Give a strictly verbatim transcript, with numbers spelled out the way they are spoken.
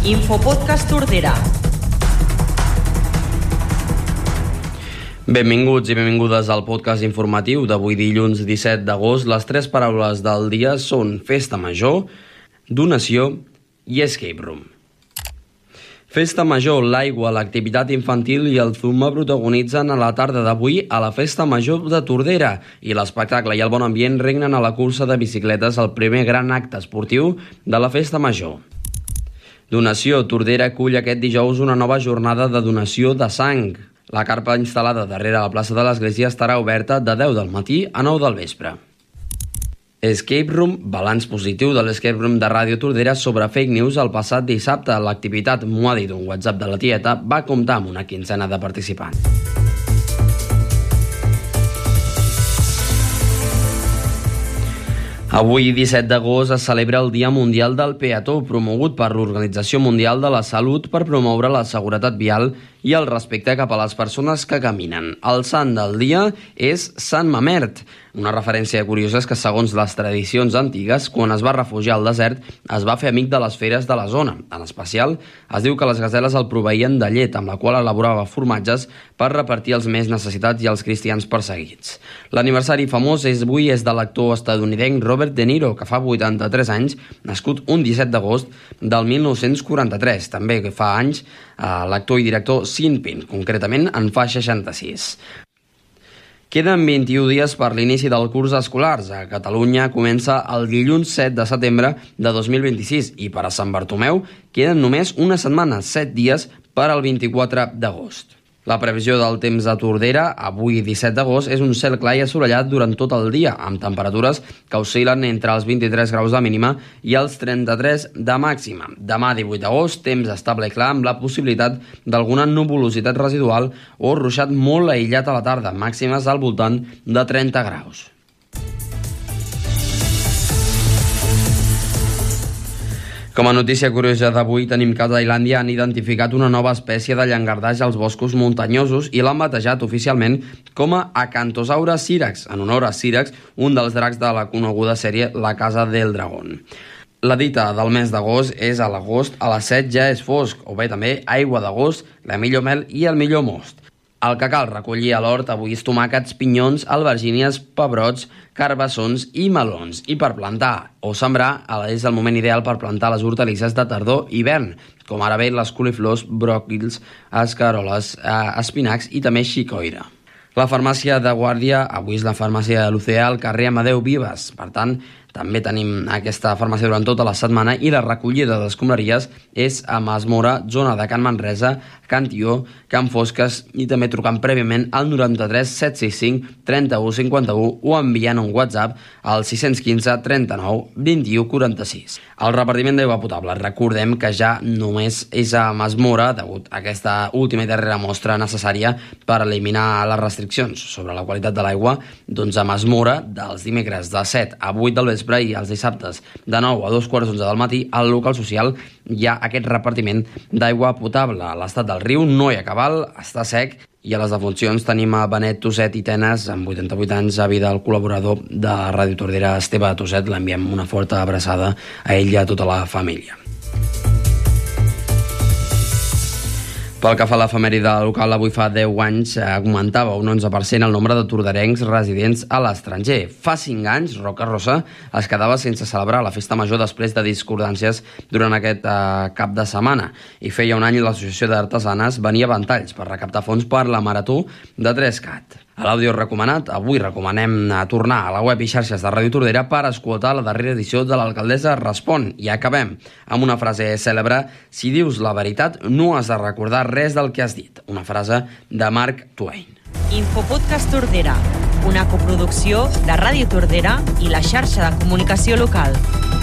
Infopodcast Tordera. Benvinguts i benvingudes al podcast informatiu d'avui dilluns disset d'agost. Les tres paraules del dia són festa major, donació i escape room. Festa major, l'aigua, l'activitat infantil i el Zumba protagonitzen a la tarda d'avui a la Festa Major de Tordera i l'espectacle i el bon ambient regnen a la cursa de bicicletes, el primer gran acte esportiu de la Festa Major. Donació, Tordera acull aquest dijous una nova jornada de donació de sang. La carpa instal·lada darrere la plaça de l'Església estarà oberta de deu del matí a nou del vespre. Escape Room, balanç positiu de l'Escape Room de Ràdio Tordera sobre fake news el passat dissabte. L'activitat M'ho ha dit un WhatsApp de la tieta va comptar amb una quinzena de participants. Avui, disset d'agost, es celebra el Dia Mundial del Peató, promogut per l'Organització Mundial de la Salut per promoure la seguretat vial i el respecte cap a les persones que caminen. El sant del dia és Sant Mamert. Una referència curiosa és que, segons les tradicions antigues, quan es va refugiar al desert, es va fer amic de les feres de la zona. En especial, es diu que les gaseles el proveïen de llet, amb la qual elaborava formatges per repartir als més necessitats i als cristians perseguits. L'aniversari famós és avui és de l'actor estatunidenc Robert De Niro, que fa vuitanta-tres anys, nascut un disset d'agost del mil nou-cents quaranta-tres. També fa anys l'actor i director Sean Penn, concretament en fa seixanta-sis. Queden vint-i-u dies per l'inici del curs escolars. A Catalunya comença el dilluns set de setembre de dos mil vint-i-sis i per a Sant Bartomeu queden només una setmana, set dies per al vint-i-quatre d'agost. La previsió del temps a Tordera, avui disset d'agost, és un cel clar i assolellat durant tot el dia, amb temperatures que oscil·len entre els vint-i-tres graus de mínima i els trenta-tres de màxima. Demà, divuit d'agost, temps estable i clar amb la possibilitat d'alguna nuvolositat residual o ruixat molt aïllat a la tarda, màximes al voltant de trenta graus. Com a notícia curiosa d'avui, tenim que a Tailàndia han identificat una nova espècie de llangardaix als boscos muntanyosos i l'han batejat oficialment com a Acanthosaurus syrax, en honor a Syrax, un dels dracs de la coneguda sèrie La Casa del Dragón. La dita del mes d'agost és a l'agost a les set ja és fosc, o bé també aigua d'agost, la millor mel i el millor most. El que cal recollir a l'hort avui és tomàquets, pinyons, albergínies, pebrots, carbassons i melons. I per plantar o sembrar és el moment ideal per plantar les hortalisses de tardor i hivern, com ara bé les coliflors, bròquils, escaroles, espinacs i també xicoira. La farmàcia de Guàrdia, avui és la farmàcia de l'Oceà al carrer Amadeu Vives. Per tant, també tenim aquesta farmàcia durant tota la setmana i la recollida d'escombraries és a Masmora, zona de Can Manresa, Can Tió, Can Fosques i també trucant prèviament al noranta-tres set sis cinc trenta-u cinquanta-u o enviant un WhatsApp al sis cents quinze trenta-nou vint-i-u quaranta-sis. El repartiment d'aigua potable, recordem que ja només és a Masmora degut a aquesta última i darrera mostra necessària per eliminar les restriccions sobre la qualitat de l'aigua. Doncs a Masmora, dels dimecres de set a vuit del vespre i els dissabtes de nou a dos quarts d'onze del matí, al local social hi ha aquest repartiment d'aigua potable. A l'estat del riu no hi ha cabal, està sec, i a les defuncions tenim a Benet Tosset i Tenes, amb vuitanta-vuit anys, avi del col·laborador de Ràdio Tordera, Esteve Tosset. L'enviem una forta abraçada a ell i a tota la família. Pel que fa a l'efemèride local, avui fa deu anys augmentava un onze per cent el nombre de torderencs residents a l'estranger. Fa cinc anys, Roca Rossa es quedava sense celebrar la festa major després de discordàncies durant aquest eh, cap de setmana. I feia un any l'Associació d'Artesanes venia a Ventalls per recaptar fons per la Marató de Trescat. A l'àudio recomanat, avui recomanem a tornar a la web i xarxes de Ràdio Tordera per escoltar la darrera edició de l'Alcaldessa Respon. I acabem amb una frase cèlebre: si dius la veritat, no has de recordar res del que has dit. Una frase de Mark Twain. Infopodcast Tordera, una coproducció de Ràdio Tordera i la xarxa de comunicació local.